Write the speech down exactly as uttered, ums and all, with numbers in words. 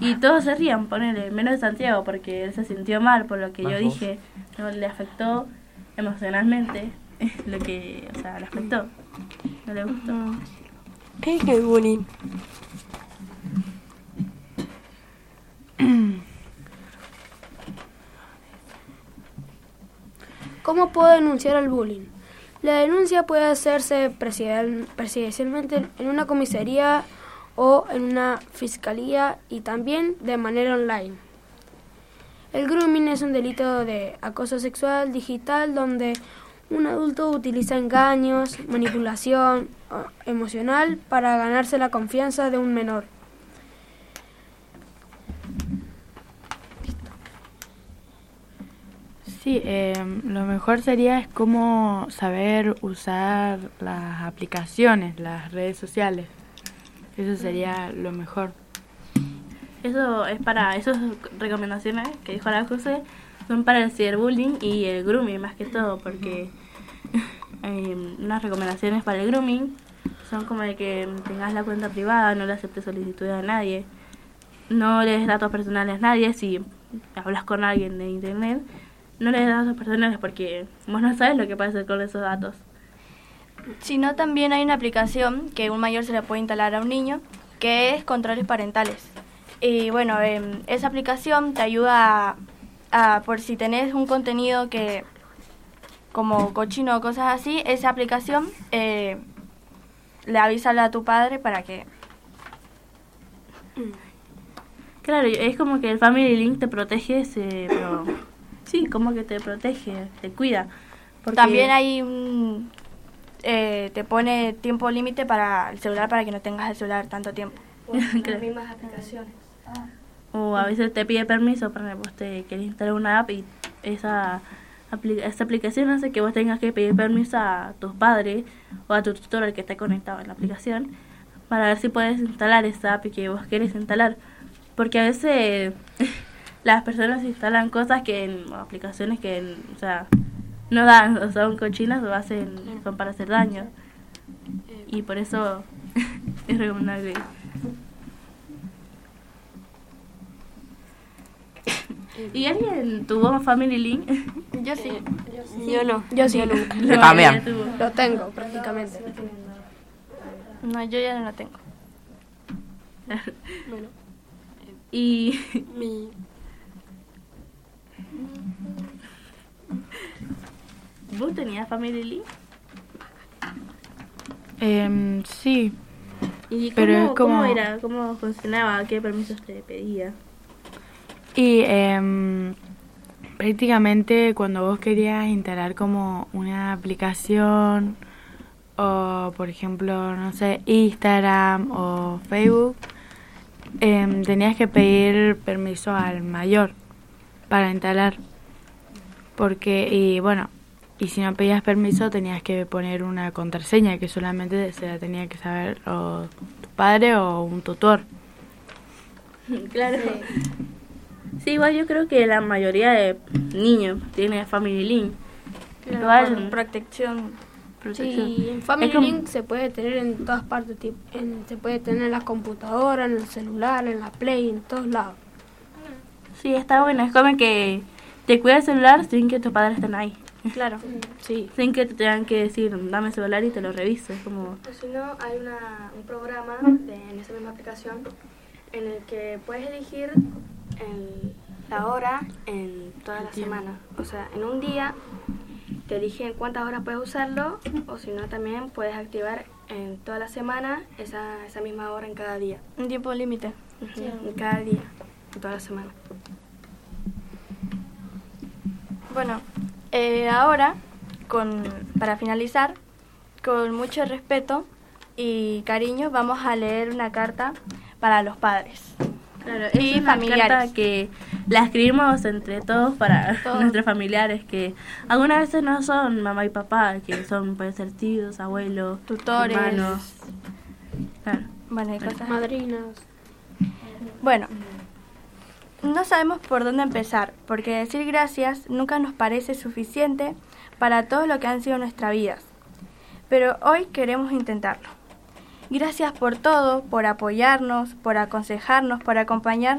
Y todos se rían, ponele, menos de Santiago, porque él se sintió mal por lo que yo dije. No le afectó emocionalmente lo que, o sea, le afectó. No le gustó. ¿Qué es el bullying? ¿Cómo puedo denunciar el bullying? La denuncia puede hacerse presidencialmente en una comisaría o en una fiscalía y también de manera online. El grooming es un delito de acoso sexual digital donde un adulto utiliza engaños, manipulación emocional para ganarse la confianza de un menor. Sí, eh, lo mejor sería es cómo saber usar las aplicaciones, las redes sociales. Eso sería lo mejor. Eso es para, esas recomendaciones que dijo la José son para el ciberbullying y el grooming más que todo, porque hay unas recomendaciones para el grooming son como de que tengas la cuenta privada, no le aceptes solicitudes a nadie, no le des datos personales a nadie. Si hablas con alguien de internet, no le des datos personales porque vos no sabes lo que puede hacer con esos datos. Sino también hay una aplicación que un mayor se le puede instalar a un niño, que es controles parentales. Y bueno, eh, esa aplicación te ayuda a, a, por si tenés un contenido que como cochino o cosas así, esa aplicación eh, le avisa a tu padre para que... Claro, es como que el Family Link te protege, ese, pero sí, como que te protege, te cuida. Porque también hay un... Eh, te pone tiempo límite para el celular para que no tengas el celular tanto tiempo. Las mismas aplicaciones. O a veces te pide permiso para que vos te querés instalar una app y esa, apli- esa aplicación hace que vos tengas que pedir permiso a tus padres o a tu tutor, el que esté conectado en la aplicación, para ver si puedes instalar esa app que vos querés instalar. Porque a veces las personas instalan cosas que en o aplicaciones que en, o sea, no dan, o son cochinas o hacen, son para hacer daño. Y por eso es recomendable. ¿Y alguien tuvo Family Link? Yo sí. Eh, yo, sí. yo no. Yo sí. Yo, nunca. Yo también. Lo tengo prácticamente. No, yo ya no lo tengo. Bueno. Y... Mi... ¿Vos tenías Family Link? Eh, sí. ¿Y cómo, pero es como... cómo era? ¿Cómo funcionaba? ¿Qué permisos te pedía? Y eh, prácticamente cuando vos querías instalar como una aplicación o por ejemplo, no sé, Instagram o Facebook, eh, tenías que pedir permiso al mayor para instalar. Porque, y bueno, y si no pedías permiso tenías que poner una contraseña que solamente se la tenía que saber o tu padre o un tutor. Claro. Sí. Sí, igual yo creo que la mayoría de niños tiene Family Link. Claro, igual, protección. protección. Sí, en Family como... Link se puede tener en todas partes. En, se puede tener en la computadora, en el celular, en la Play, en todos lados. Sí, está bueno. Es como que te cuida el celular sin que tus padres estén ahí. Claro. Sí. Sin que te tengan que decir, dame el celular y te lo reviso. Es como... O si no, hay una, un programa de, en esa misma aplicación en el que puedes elegir el, la hora en toda la semana. O sea, en un día te eligen cuántas horas puedes usarlo, o si no también puedes activar en toda la semana esa, esa misma hora en cada día. Un tiempo límite. Uh-huh. Sí. En cada día, en toda la semana. Bueno, eh, ahora, con, para finalizar, con mucho respeto y cariño, vamos a leer una carta para los padres. Claro, y es una familiares. Carta que la escribimos entre todos para todos. Nuestros familiares, que algunas veces no son mamá y papá, que son, pueden ser tíos, abuelos, tutores, hermanos. Claro. Bueno, y cosas. Madrinas. Bueno, no sabemos por dónde empezar, porque decir gracias nunca nos parece suficiente para todo lo que han sido nuestras vidas. Pero hoy queremos intentarlo. Gracias por todo, por apoyarnos, por aconsejarnos, por acompañarnos